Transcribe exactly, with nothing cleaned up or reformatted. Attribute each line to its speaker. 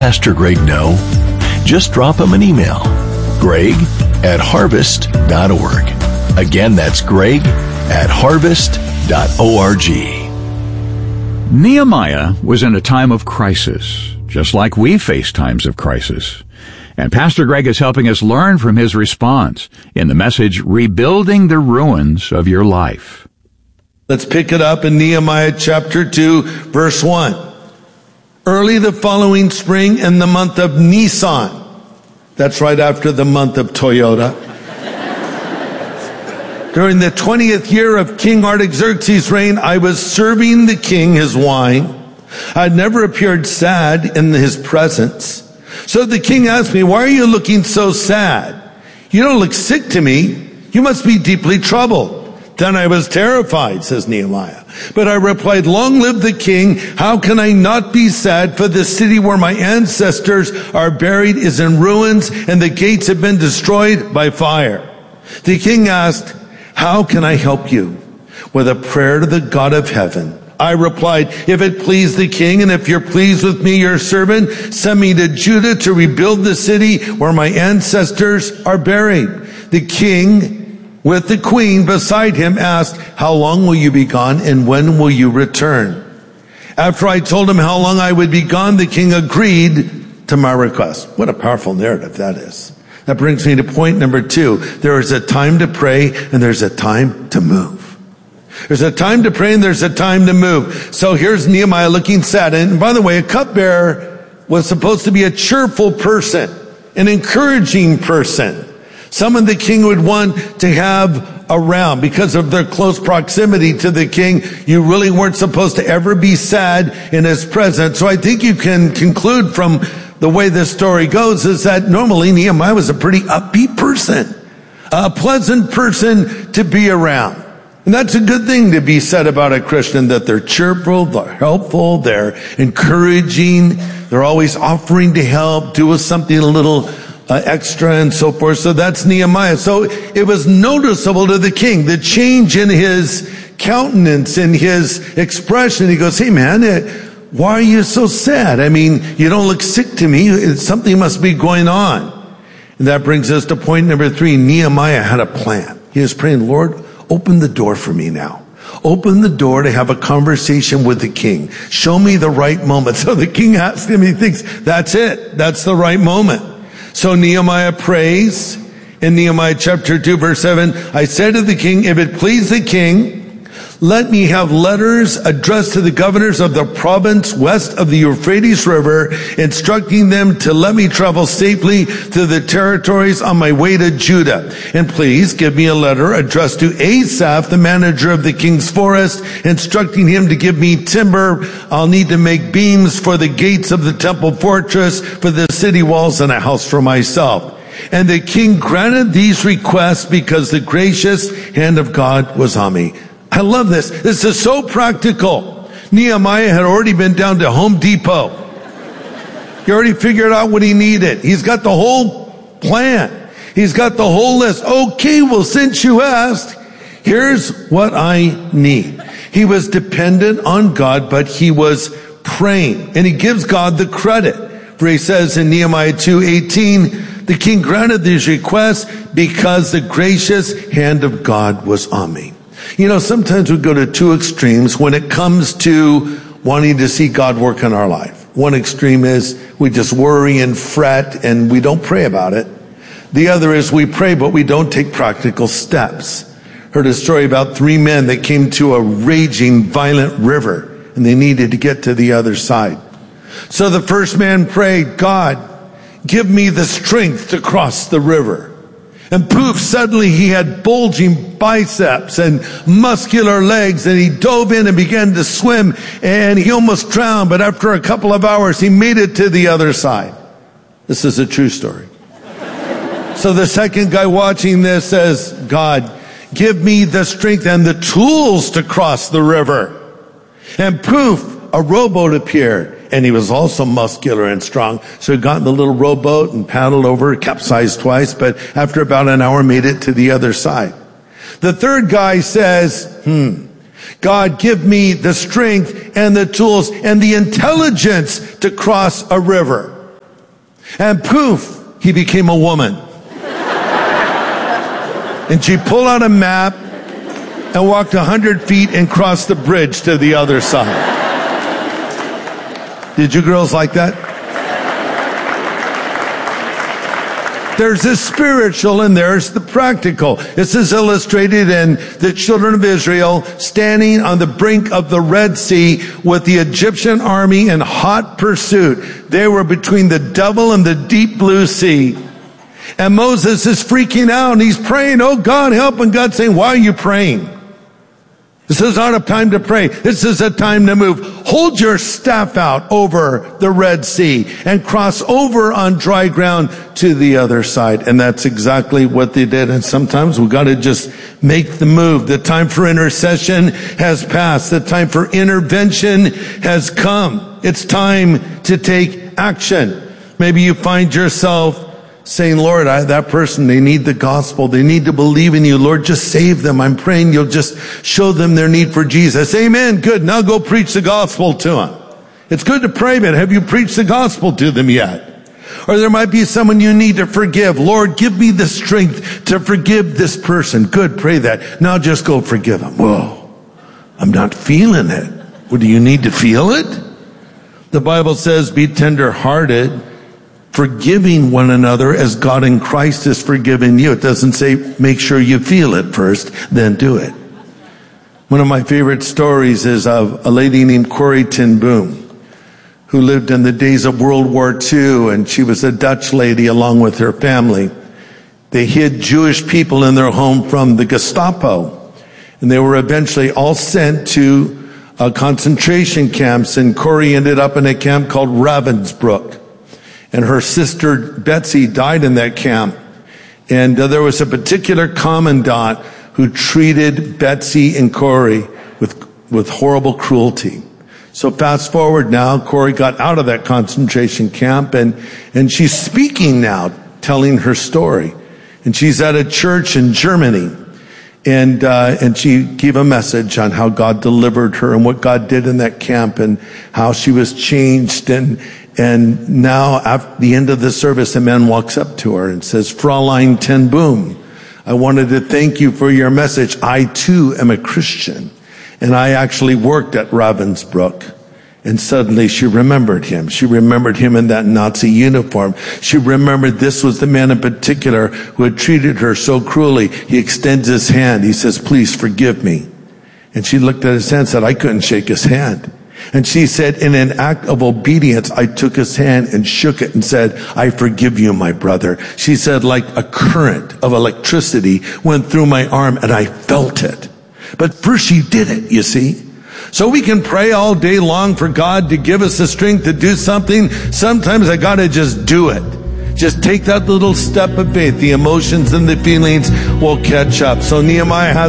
Speaker 1: Pastor Greg know? Just drop him an email. Greg at harvest dot org. Again, that's Greg at harvest dot org.
Speaker 2: Nehemiah was in a time of crisis, just like we face times of crisis. And Pastor Greg is helping us learn from his response in the message, Rebuilding the Ruins of Your Life.
Speaker 3: Let's pick it up in Nehemiah chapter two, verse one. Early the following spring in the month of Nisan. That's right after the month of Toyota. During the twentieth year of King Artaxerxes' reign, I was serving the king his wine. I had never appeared sad in his presence. So the king asked me, why are you looking so sad? You don't look sick to me. You must be deeply troubled. Then I was terrified, says Nehemiah. But I replied, long live the king. How can I not be sad? For the city where my ancestors are buried is in ruins, and the gates have been destroyed by fire. The king asked, how can I help you? With a prayer to the God of heaven. I replied, if it please the king, and if you're pleased with me, your servant, send me to Judah to rebuild the city where my ancestors are buried. The king, with the queen beside him, asked, how long will you be gone, and when will you return? After I told him how long I would be gone, the king agreed to my request. What a powerful narrative that is. That brings me to point number two. There is a time to pray, and there's a time to move. There's a time to pray and there's a time to move. So here's Nehemiah looking sad. And by the way, a cupbearer was supposed to be a cheerful person, an encouraging person, someone the king would want to have around. Because of their close proximity to the king, you really weren't supposed to ever be sad in his presence. So I think you can conclude from the way this story goes is that normally Nehemiah was a pretty upbeat person, a pleasant person to be around. And that's a good thing to be said about a Christian, that they're cheerful, they're helpful, they're encouraging, they're always offering to help, do something a little uh, extra and so forth. So that's Nehemiah. So it was noticeable to the king, the change in his countenance, in his expression. He goes, hey man, it, why are you so sad? I mean, you don't look sick to me. Something must be going on. And that brings us to point number three. Nehemiah had a plan. He was praying, Lord, open the door for me now. Open the door to have a conversation with the king. Show me the right moment. So the king asked him, he thinks, that's it. That's the right moment. So Nehemiah prays in Nehemiah chapter two, verse seven. I said to the king, if it please the king, let me have letters addressed to the governors of the province west of the Euphrates River, instructing them to let me travel safely through the territories on my way to Judah. And please give me a letter addressed to Asaph, the manager of the king's forest, instructing him to give me timber. I'll need to make beams for the gates of the temple fortress, for the city walls, and a house for myself. And the king granted these requests because the gracious hand of God was on me. I love this. This is so practical. Nehemiah had already been down to Home Depot. He already figured out what he needed. He's got the whole plan. He's got the whole list. Okay, well, since you asked, here's what I need. He was dependent on God, but he was praying. And he gives God the credit. For he says in Nehemiah two eighteen, the king granted these requests because the gracious hand of God was on me. You know, sometimes we go to two extremes when it comes to wanting to see God work in our life. One extreme is we just worry and fret and we don't pray about it. The other is we pray, but we don't take practical steps. Heard a story about three men that came to a raging, violent river and they needed to get to the other side. So the first man prayed, God, give me the strength to cross the river. And poof, suddenly he had bulging biceps and muscular legs, and he dove in and began to swim, and he almost drowned, but after a couple of hours, he made it to the other side. This is a true story. So the second guy watching this says, God, give me the strength and the tools to cross the river. And poof, a rowboat appeared. And he was also muscular and strong. So he got in the little rowboat and paddled over, capsized twice, but after about an hour made it to the other side. The third guy says, hmm, God, give me the strength and the tools and the intelligence to cross a river. And poof, he became a woman. And she pulled out a map and walked a hundred feet and crossed the bridge to the other side. Did you girls like that? There's the spiritual and there's the practical. This is illustrated in the children of Israel standing on the brink of the Red Sea with the Egyptian army in hot pursuit. They were between the devil and the deep blue sea. And Moses is freaking out and he's praying, oh God, help. And God's saying, why are you praying? This is not a time to pray. This is a time to move. Hold your staff out over the Red Sea and cross over on dry ground to the other side. And that's exactly what they did. And sometimes we got to just make the move. The time for intercession has passed. The time for intervention has come. It's time to take action. Maybe you find yourself saying, Lord, I, that person, they need the gospel. They need to believe in you. Lord, just save them. I'm praying you'll just show them their need for Jesus. Amen. Good. Now go preach the gospel to them. It's good to pray, but have you preached the gospel to them yet? Or there might be someone you need to forgive. Lord, give me the strength to forgive this person. Good. Pray that. Now just go forgive them. Whoa, I'm not feeling it. Well, do you need to feel it? The Bible says, be tender-hearted, forgiving one another as God in Christ has forgiven you. It doesn't say make sure you feel it first, then do it. One of my favorite stories is of a lady named Corrie ten Boom, who lived in the days of World War Two, and she was a Dutch lady along with her family. They hid Jewish people in their home from the Gestapo, and they were eventually all sent to uh, concentration camps, and Corrie ended up in a camp called Ravensbrück. And her sister Betsy died in that camp. And uh, there was a particular commandant who treated Betsy and Corrie with, with horrible cruelty. So fast forward now, Corrie got out of that concentration camp and, and she's speaking now, telling her story. And she's at a church in Germany. And, uh, and she gave a message on how God delivered her and what God did in that camp and how she was changed. And, And now, at the end of the service, a man walks up to her and says, Fräulein ten Boom, I wanted to thank you for your message. I, too, am a Christian, and I actually worked at Ravensbrück. And suddenly she remembered him. She remembered him in that Nazi uniform. She remembered this was the man in particular who had treated her so cruelly. He extends his hand. He says, please forgive me. And she looked at his hand and said, I couldn't shake his hand. And she said, in an act of obedience, I took his hand and shook it and said, I forgive you, my brother. She said, like a current of electricity went through my arm and I felt it. But first she did it, you see. So we can pray all day long for God to give us the strength to do something. Sometimes I gotta just do it. Just take that little step of faith. The emotions and the feelings will catch up. So Nehemiah has